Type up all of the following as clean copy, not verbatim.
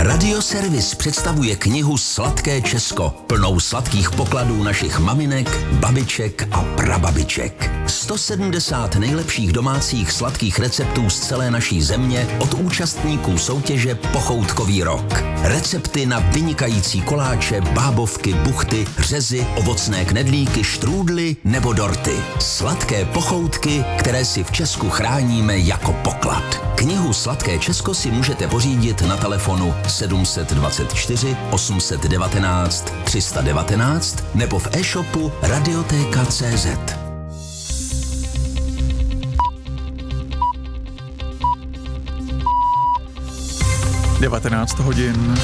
Radioservis představuje knihu Sladké Česko, plnou sladkých pokladů našich maminek, babiček a prababiček. 170 nejlepších domácích sladkých receptů z celé naší země od účastníků soutěže Pochoutkový rok. Recepty na vynikající koláče, bábovky, buchty, řezy, ovocné knedlíky, štrůdly nebo dorty. Sladké pochoutky, které si v Česku chráníme jako poklad. Knihu Sladké Česko si můžete pořídit na telefonu 724 819 319 nebo v e-shopu Radioteka.cz. 19 hodin.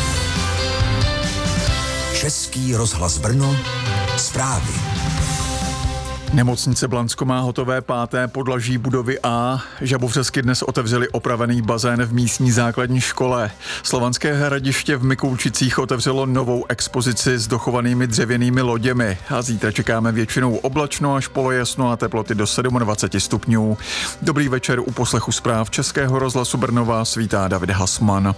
Český rozhlas Brno, zprávy. Nemocnice Blansko má hotové 5. podlaží budovy A. Žabovřesky dnes otevřeli opravený bazén v místní základní škole. Slovanské hradiště v Mikulčicích otevřelo novou expozici s dochovanými dřevěnými loděmi. A zítra čekáme většinou oblačno až polojasno a teploty do 27 stupňů. Dobrý večer, u poslechu zpráv Českého rozhlasu Brno vás vítá David Hasman.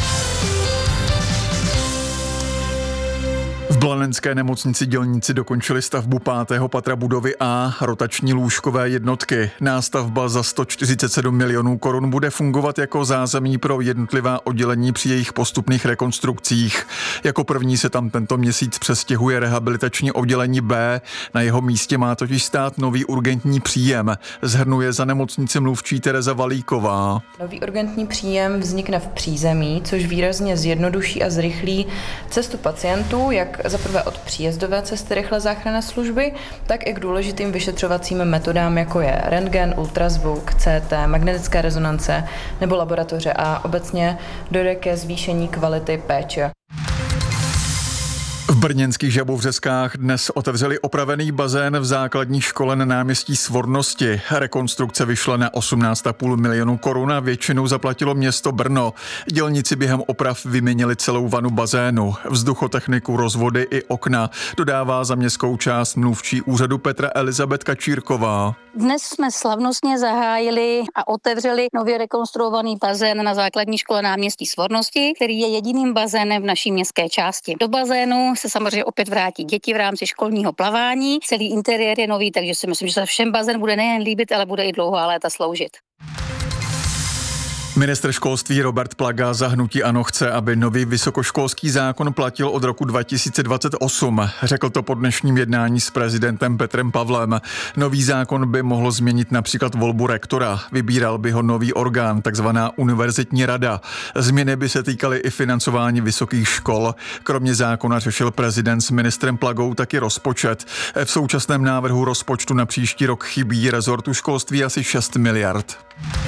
V Blanenské nemocnici Dělníci dokončili stavbu 5. patra budovy A, rotační lůžkové jednotky. Nástavba za 147 milionů korun bude fungovat jako zázemí pro jednotlivá oddělení při jejich postupných rekonstrukcích. Jako první se tam tento měsíc přestěhuje rehabilitační oddělení B, na jeho místě má totiž stát nový urgentní příjem. Shrnuje za nemocnici mluvčí Tereza Valíková. Nový urgentní příjem vznikne v přízemí, což výrazně zjednoduší a zrychlí cestu pacientů, jak zaprvé od příjezdové cesty rychlé záchranné služby, tak i k důležitým vyšetřovacím metodám, jako je rentgen, ultrazvuk, CT, magnetické rezonance nebo laboratoře, a obecně dojde ke zvýšení kvality péče. V brněnských Žabovřeskách dnes otevřeli opravený bazén v základní škole na náměstí Svornosti. Rekonstrukce vyšla na 18,5 milionu korun a většinou zaplatilo město Brno. Dělníci během oprav vyměnili celou vanu bazénu, vzduchotechniku, rozvody i okna, dodává za městskou část mluvčí úřadu Petra Elizabeth Kačírková. Dnes jsme slavnostně zahájili a otevřeli nově rekonstruovaný bazén na základní škole náměstí Svornosti, který je jediným bazénem v naší městské části. Do bazénu se samozřejmě opět vrátí děti v rámci školního plavání. Celý interiér je nový, takže si myslím, že se všem bazén bude nejen líbit, ale bude i dlouhá léta sloužit. Ministr školství Robert Plaga za hnutí ANO chce, aby nový vysokoškolský zákon platil od roku 2028. Řekl to po dnešním jednání s prezidentem Petrem Pavlem. Nový zákon by mohl změnit například volbu rektora. Vybíral by ho nový orgán, takzvaná univerzitní rada. Změny by se týkaly i financování vysokých škol. Kromě zákona řešil prezident s ministrem Plagou taky rozpočet. V současném návrhu rozpočtu na příští rok chybí rezortu školství asi 6 miliard.